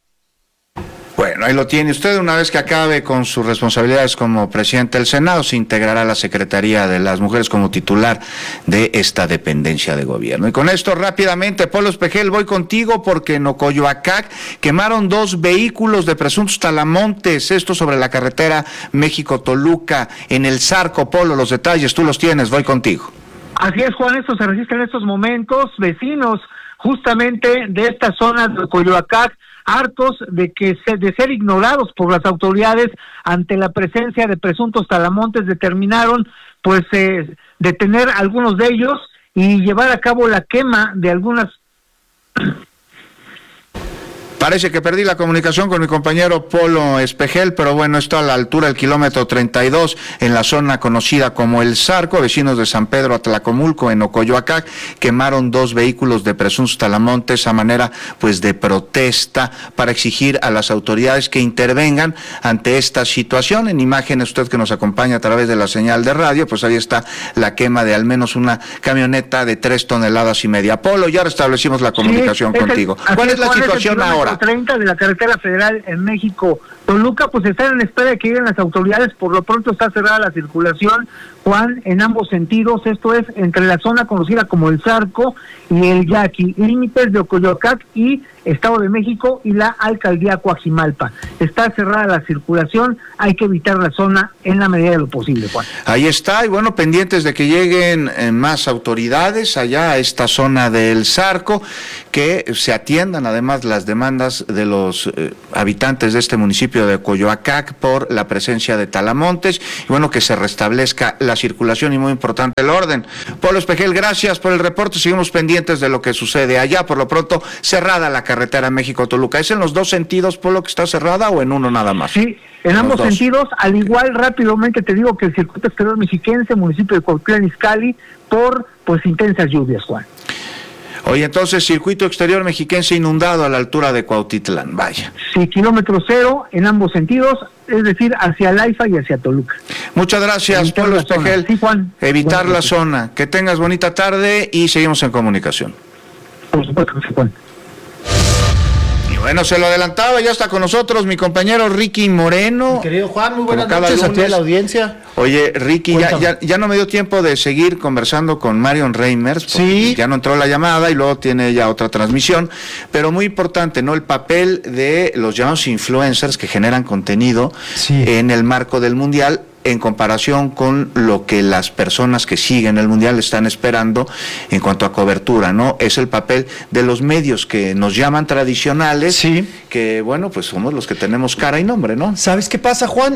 [SPEAKER 2] Bueno, ahí lo tiene usted. Una vez que acabe con sus responsabilidades como presidente del Senado, se integrará a la Secretaría de las Mujeres como titular de esta dependencia de gobierno. Y con esto, rápidamente, Polo Espejel, voy contigo porque en Ocoyoacac quemaron 2 vehículos de presuntos talamontes, esto sobre la carretera México-Toluca, en el Zarco. Polo, los detalles, tú los tienes, voy contigo.
[SPEAKER 23] Así es, Juan, esto se registra en estos momentos. Vecinos justamente de esta zona de Ocoyoacac, hartos de ser ignorados por las autoridades ante la presencia de presuntos talamontes, determinaron pues detener a algunos de ellos y llevar a cabo la quema de algunas.
[SPEAKER 2] Parece que perdí la comunicación con mi compañero Polo Espejel, pero bueno, esto a la altura del kilómetro 32, en la zona conocida como El Zarco. Vecinos de San Pedro Atlacomulco, en Ocoyoacac, quemaron 2 vehículos de presuntos talamontes a manera pues de protesta para exigir a las autoridades que intervengan ante esta situación. En imágenes, usted que nos acompaña a través de la señal de radio, pues ahí está la quema de al menos una camioneta de 3,5 toneladas. Polo, ya restablecimos la comunicación contigo. ¿Cuál es la situación ahora?
[SPEAKER 23] 30 de la carretera federal en México, Toluca, pues están en espera de que lleguen las autoridades. Por lo pronto está cerrada la circulación, Juan, en ambos sentidos. Esto es entre la zona conocida como El Zarco y El Yaqui, límites de Ocoyoacac y Estado de México y la alcaldía Coajimalpa. Está cerrada la circulación, hay que evitar la zona en la medida de lo posible, Juan.
[SPEAKER 2] Ahí está, y bueno, pendientes de que lleguen más autoridades allá a esta zona del Zarco, que se atiendan además las demandas de los habitantes de este municipio de Coyoacac por la presencia de talamontes, y bueno, que se restablezca la circulación y muy importante el orden. Polo Espejel, gracias por el reporte, seguimos pendientes de lo que sucede allá. Por lo pronto, cerrada la carretera México-Toluca. ¿Es en los 2 sentidos, Polo, que está cerrada, o en uno nada más?
[SPEAKER 23] Sí, en ambos sentidos. Al igual, rápidamente te digo que el circuito exterior mexiquense, municipio de Cuautitlán Izcalli, por pues intensas lluvias, Juan.
[SPEAKER 2] Oye, entonces, circuito exterior mexiquense inundado a la altura de Cuautitlán, vaya.
[SPEAKER 23] Sí, kilómetro 0 en ambos sentidos, es decir, hacia Laifa y hacia Toluca.
[SPEAKER 2] Muchas gracias, Polo Espejel.
[SPEAKER 23] Sí, Juan.
[SPEAKER 2] Evitar la zona. Que tengas bonita tarde y seguimos en comunicación.
[SPEAKER 23] Por supuesto, sí, Juan.
[SPEAKER 2] Bueno, se lo adelantaba, ya está con nosotros mi compañero Ricky Moreno.
[SPEAKER 1] Mi querido Juan, muy buenas noches a toda la audiencia.
[SPEAKER 2] Oye, Ricky, ya no me dio tiempo de seguir conversando con Marion Reimers, sí, ya no entró la llamada y luego tiene ya otra transmisión, pero muy importante, ¿no? El papel de los llamados influencers que generan contenido en el marco del Mundial, en comparación con lo que las personas que siguen el Mundial están esperando en cuanto a cobertura, ¿no? Es el papel de los medios que nos llaman tradicionales, que bueno, pues somos los que tenemos cara y nombre, ¿no?
[SPEAKER 1] ¿Sabes qué pasa, Juan?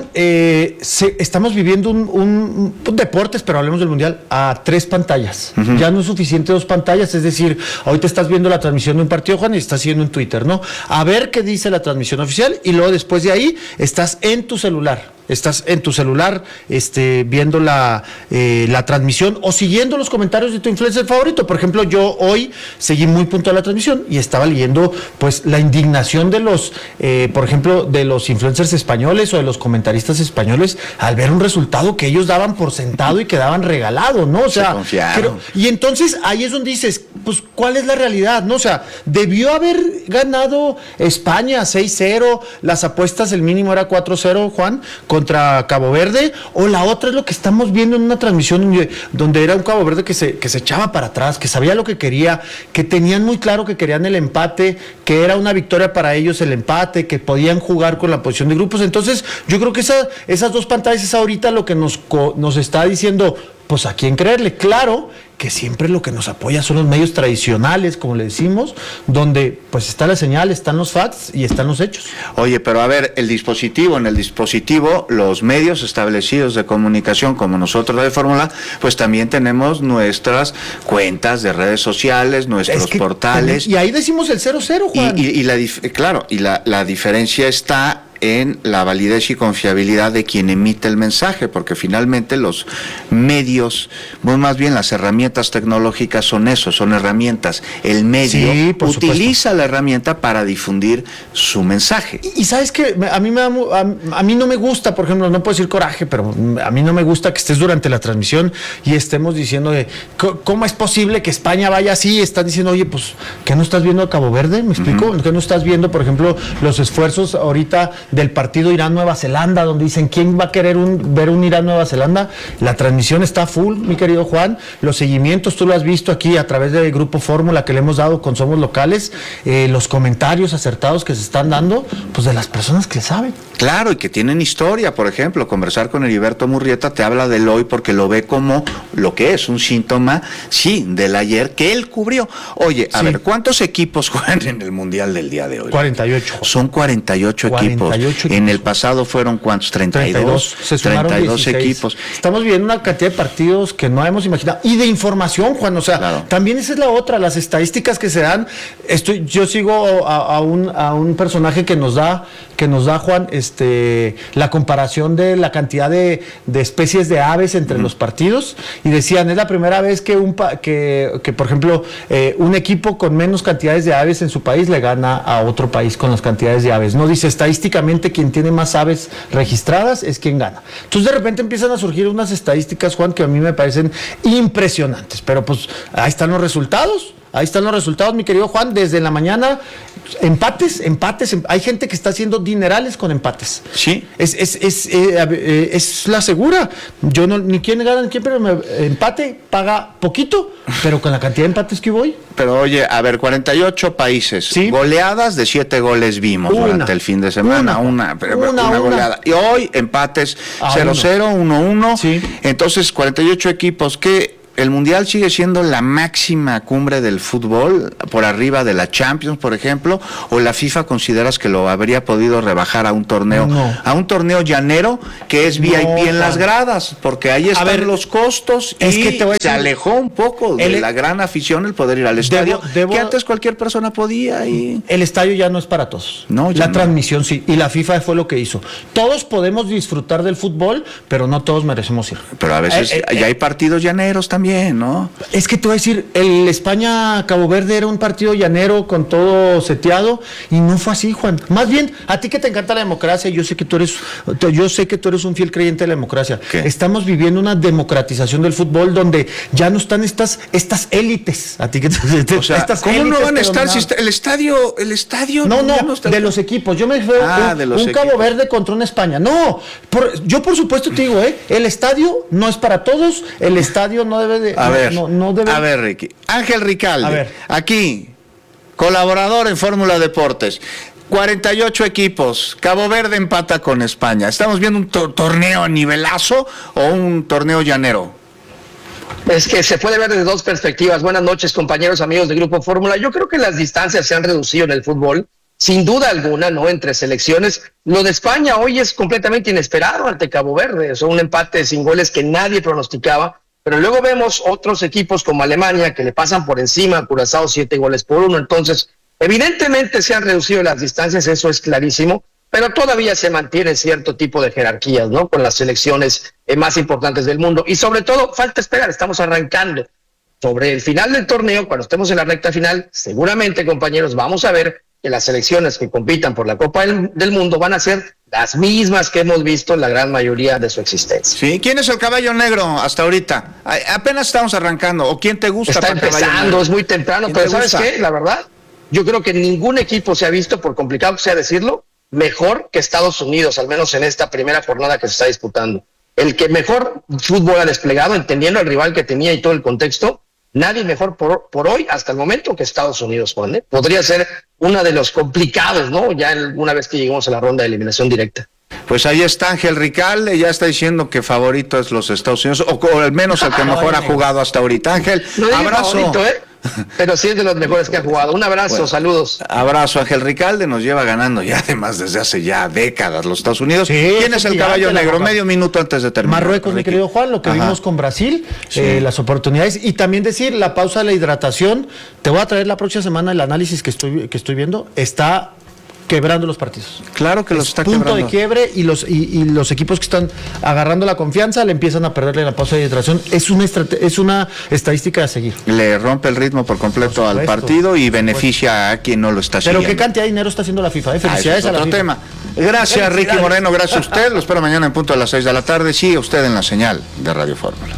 [SPEAKER 1] Estamos viviendo un deportes, pero hablemos del Mundial, a 3 pantallas. Ya no es suficiente 2 pantallas, es decir, ahorita estás viendo la transmisión de un partido, Juan, y estás siguiendo en Twitter, ¿no? A ver qué dice la transmisión oficial, y luego después de ahí estás en tu celular. Estás en tu celular viendo la transmisión o siguiendo los comentarios de tu influencer favorito. Por ejemplo, yo hoy seguí muy puntual la transmisión y estaba leyendo pues la indignación de los, por ejemplo, de los influencers españoles o de los comentaristas españoles al ver un resultado que ellos daban por sentado y que daban regalado, ¿no? O sea, y entonces ahí es donde dices, pues, ¿cuál es la realidad? ¿No? O sea, debió haber ganado España 6-0, las apuestas, el mínimo era 4-0, Juan, contra Cabo Verde, o la otra es lo que estamos viendo en una transmisión donde era un Cabo Verde que se echaba para atrás, que sabía lo que quería, que tenían muy claro que querían el empate, que era una victoria para ellos el empate, que podían jugar con la posición de grupos. Entonces yo creo que esas 2 pantallas es ahorita lo que nos está diciendo, pues a quién creerle. Claro que siempre lo que nos apoya son los medios tradicionales, como le decimos, donde pues está la señal, están los facts y están los hechos.
[SPEAKER 2] Oye, pero a ver, en el dispositivo, los medios establecidos de comunicación como nosotros de Fórmula, pues también tenemos nuestras cuentas de redes sociales, nuestros portales.
[SPEAKER 1] Y ahí decimos el 0-0, Juan.
[SPEAKER 2] La diferencia está en la validez y confiabilidad de quien emite el mensaje, porque finalmente los medios, bueno, más bien las herramientas tecnológicas son eso, son herramientas. El medio utiliza la herramienta para difundir su mensaje.
[SPEAKER 1] Y sabes que a mí no me gusta, por ejemplo, no puedo decir coraje, pero a mí no me gusta que estés durante la transmisión y estemos diciendo ¿cómo es posible que España vaya así? Están diciendo, oye, pues, ¿qué no estás viendo a Cabo Verde? ¿Me explico? ¿Qué no estás viendo, por ejemplo, los esfuerzos ahorita del partido Irán-Nueva Zelanda, donde dicen, ¿quién va a querer ver un Irán-Nueva Zelanda? La transmisión está full, mi querido Juan, los seguimientos, tú lo has visto aquí a través del Grupo Fórmula que le hemos dado con Somos Locales, los comentarios acertados que se están dando, pues de las personas que saben.
[SPEAKER 2] Claro, y que tienen historia, por ejemplo, conversar con Heriberto Murrieta te habla del hoy porque lo ve como lo que es, un síntoma, sí, del ayer que él cubrió. Oye, a ver, ¿cuántos equipos juegan en el Mundial del día de hoy?
[SPEAKER 1] 48.
[SPEAKER 2] Son 48 equipos. En el pasado fueron, ¿cuántos? 32.
[SPEAKER 1] Se sumaron
[SPEAKER 2] 32
[SPEAKER 1] 16.
[SPEAKER 2] equipos.
[SPEAKER 1] Estamos viendo una cantidad de partidos que no hemos imaginado. Y de información, Juan, o sea, claro. También esa es la otra, las estadísticas que se dan. Yo sigo a un personaje que nos da Juan, la comparación de la cantidad de especies de aves entre los partidos, y decían, es la primera vez que por ejemplo, un equipo con menos cantidades de aves en su país le gana a otro país con las cantidades de aves. No dice estadísticamente quien tiene más aves registradas es quien gana. Entonces de repente empiezan a surgir unas estadísticas, Juan, que a mí me parecen impresionantes, pero pues ahí están los resultados. Ahí están los resultados, mi querido Juan, desde la mañana, empates, hay gente que está haciendo dinerales con empates.
[SPEAKER 2] Sí.
[SPEAKER 1] Es la segura. Yo no, ni quién gana, ni quién, pero empate paga poquito, pero con la cantidad de empates que voy.
[SPEAKER 2] Pero oye, a ver, 48 países, ¿sí? Goleadas de 7 goles vimos durante el fin de semana, una goleada. Y hoy empates 0-0, 1-1, sí. Entonces 48 equipos que... ¿El Mundial sigue siendo la máxima cumbre del fútbol, por arriba de la Champions, por ejemplo? ¿O la FIFA consideras que lo habría podido rebajar a un torneo llanero que es VIP en las gradas? Porque ahí están los costos y se alejó un poco de la gran afición el poder ir al estadio, que antes cualquier persona podía.
[SPEAKER 1] El estadio ya no es para todos. La transmisión sí, y la FIFA fue lo que hizo. Todos podemos disfrutar del fútbol, pero no todos merecemos ir.
[SPEAKER 2] Pero a veces ya hay partidos llaneros también. ¿No?
[SPEAKER 1] Es que te voy a decir, el España-Cabo Verde era un partido llanero con todo seteado y no fue así, Juan. Más bien, a ti que te encanta la democracia, yo sé que tú eres un fiel creyente de la democracia. ¿Qué? Estamos viviendo una democratización del fútbol donde ya no están estas élites. A ti que
[SPEAKER 2] o sea, ¿cómo no van a estar si el estadio?
[SPEAKER 1] No, de los equipos. Yo me refiero un Cabo Verde contra una España. No, yo por supuesto te digo, el estadio no es para todos, el estadio no debe de...
[SPEAKER 2] A ver, Ricky. Ángel Ricalde, aquí, colaborador en Fórmula Deportes. 48 equipos, Cabo Verde empata con España. ¿Estamos viendo un torneo a nivelazo o un torneo llanero?
[SPEAKER 3] Es que se puede ver desde dos perspectivas. Buenas noches, compañeros, amigos de Grupo Fórmula. Yo creo que las distancias se han reducido en el fútbol, sin duda alguna, ¿no? Entre selecciones. Lo de España hoy es completamente inesperado ante Cabo Verde. Es un empate sin goles que nadie pronosticaba. Pero luego vemos otros equipos como Alemania que le pasan por encima a Curazao 7-1. Entonces, evidentemente se han reducido las distancias, eso es clarísimo, pero todavía se mantiene cierto tipo de jerarquías, ¿no? Con las selecciones más importantes del mundo. Y sobre todo, falta esperar, estamos arrancando. Sobre el final del torneo, cuando estemos en la recta final, seguramente, compañeros, vamos a ver que las selecciones que compitan por la Copa del Mundo van a ser las mismas que hemos visto en la gran mayoría de su existencia.
[SPEAKER 2] Sí, ¿quién es el caballo negro hasta ahorita? Apenas estamos arrancando. ¿O quién te gusta?
[SPEAKER 3] Está empezando, es muy temprano, pero ¿sabes qué? La verdad, yo creo que ningún equipo se ha visto, por complicado que sea decirlo, mejor que Estados Unidos, al menos en esta primera jornada que se está disputando. El que mejor fútbol ha desplegado, entendiendo el rival que tenía y todo el contexto, nadie mejor por hoy, hasta el momento, que Estados Unidos, Juan, ¿eh? Podría ser uno de los complicados, ¿no? Ya una vez que lleguemos a la ronda de eliminación directa.
[SPEAKER 2] Pues ahí está Ángel Ricalde, ya está diciendo que favorito es los Estados Unidos, o al menos el que mejor ha jugado hasta ahorita. Ángel,
[SPEAKER 3] no abrazo. Favorito, pero sí es de los mejores que ha jugado. Un abrazo, saludos.
[SPEAKER 2] Abrazo, Ángel Ricalde, nos lleva ganando ya además desde hace ya décadas los Estados Unidos. Sí, ¿quién es el caballo negro? Medio minuto antes de terminar.
[SPEAKER 1] Marruecos, mi querido Juan, lo que vimos con Brasil, las oportunidades, y también decir, la pausa de la hidratación, te voy a traer la próxima semana el análisis que estoy viendo, está quebrando los partidos.
[SPEAKER 2] Claro que los está quebrando.
[SPEAKER 1] Punto de quiebre, y los equipos que están agarrando la confianza le empiezan a perderle la pausa de hidratación. Es una estadística a seguir.
[SPEAKER 2] Le rompe el ritmo por completo al partido y beneficia a quien no lo está siguiendo.
[SPEAKER 1] Pero qué cantidad de dinero está haciendo la FIFA, Felicidades a la FIFA.
[SPEAKER 2] Tema. Gracias, Ricky Moreno, gracias a usted. Lo espero mañana en punto a las 6 de la tarde. Sigue usted en la señal de Radio Fórmula.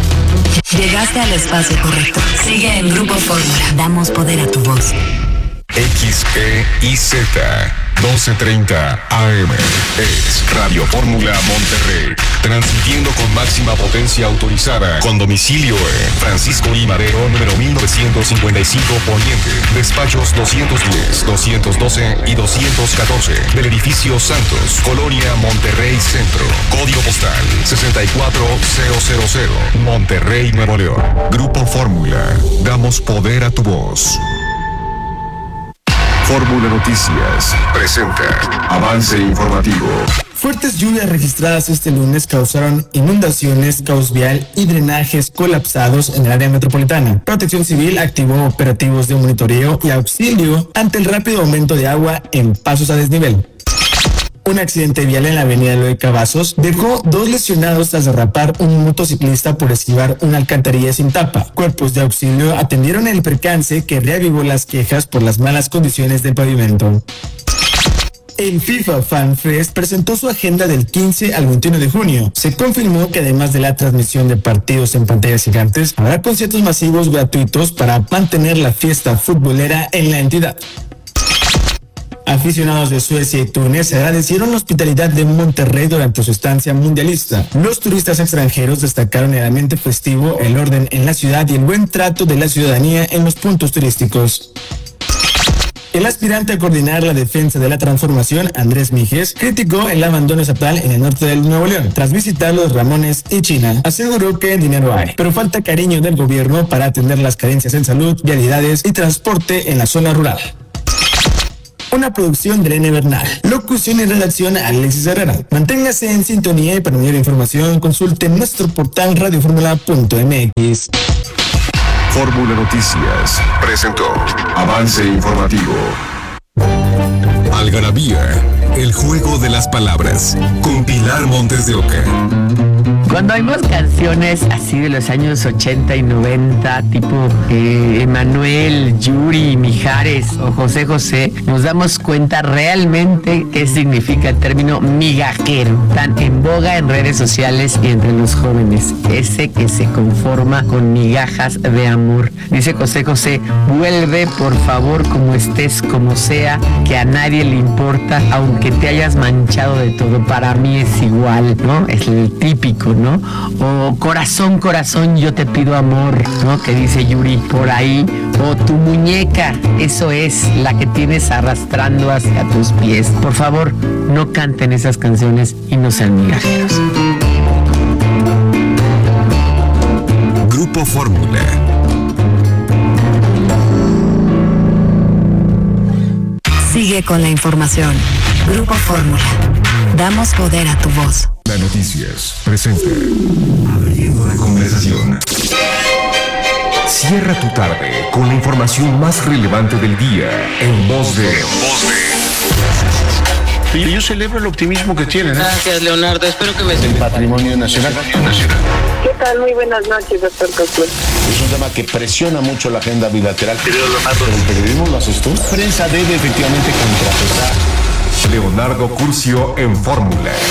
[SPEAKER 5] Llegaste al espacio correcto. Sigue en Grupo Fórmula. Damos poder a tu voz.
[SPEAKER 6] XEIZ 1230 AM. Es Radio Fórmula Monterrey. Transmitiendo con máxima potencia autorizada. Con domicilio en Francisco I. Madero, número 1955 Poniente. Despachos 210, 212 y 214. Del edificio Santos, Colonia Monterrey Centro. Código postal 64000. Monterrey, Nuevo León. Grupo Fórmula. Damos poder a tu voz. Fórmula Noticias presenta avance informativo.
[SPEAKER 7] Fuertes lluvias registradas este lunes causaron inundaciones, caos vial y drenajes colapsados en el área metropolitana. Protección Civil activó operativos de monitoreo y auxilio ante el rápido aumento de agua en pasos a desnivel. Un accidente vial en la avenida Eloy Cavazos dejó 2 lesionados tras derrapar un motociclista por esquivar una alcantarilla sin tapa. Cuerpos de auxilio atendieron el percance que reavivó las quejas por las malas condiciones del pavimento. El FIFA Fan Fest presentó su agenda del 15 al 21 de junio. Se confirmó que además de la transmisión de partidos en pantallas gigantes, habrá conciertos masivos gratuitos para mantener la fiesta futbolera en la entidad. Aficionados de Suecia y Túnez agradecieron la hospitalidad de Monterrey durante su estancia mundialista. Los turistas extranjeros destacaron el ambiente festivo, el orden en la ciudad y el buen trato de la ciudadanía en los puntos turísticos. El aspirante a coordinar la defensa de la transformación, Andrés Mijes, criticó el abandono estatal en el norte del Nuevo León. Tras visitar los Ramones y China, aseguró que dinero hay, pero falta cariño del gobierno para atender las carencias en salud, vialidades y transporte en la zona rural. Una producción de Irene Bernal. Locución y redacción Alexis Herrera. Manténgase en sintonía y para mayor información consulte nuestro portal radioformula.mx.
[SPEAKER 6] Fórmula Noticias presentó avance informativo. Algarabía, el juego de las palabras, con Pilar Montes de Oca.
[SPEAKER 9] Cuando oímos canciones así de los años 80 y 90, tipo Emanuel, Yuri, Mijares o José José, nos damos cuenta realmente qué significa el término migajero, tan en boga en redes sociales y entre los jóvenes. Ese que se conforma con migajas de amor. Dice José José, vuelve por favor como estés, como sea, que a nadie le importa, aunque te hayas manchado de todo, para mí es igual, ¿no? Es el típico, ¿no? O corazón, corazón, yo te pido amor, ¿no? Que dice Yuri por ahí. O tu muñeca, eso es la que tienes arrastrando hacia tus pies. Por favor, no canten esas canciones y no sean migajeros.
[SPEAKER 6] Grupo Fórmula.
[SPEAKER 5] Sigue con la información. Grupo Fórmula. Damos poder a tu voz.
[SPEAKER 6] La Noticias presenta Abriendo la conversación. Cierra tu tarde con la información más relevante del día en voz de...
[SPEAKER 10] Y yo celebro el optimismo que tienen.
[SPEAKER 24] Gracias, Leonardo. Espero que me...
[SPEAKER 10] El patrimonio nacional.
[SPEAKER 24] ¿Qué tal? Muy buenas noches, doctor Coscuez.
[SPEAKER 10] Es un tema que presiona mucho la agenda bilateral. Pero el periodismo lo haces tú. La prensa debe efectivamente contrapesar.
[SPEAKER 6] Leonardo Curcio en Fórmula.